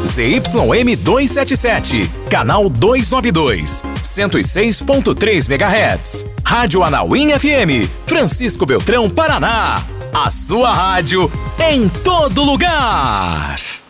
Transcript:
ZYM 277, canal 292, 106.3 MHz. Rádio Anauim FM, Francisco Beltrão, Paraná. A sua rádio em todo lugar.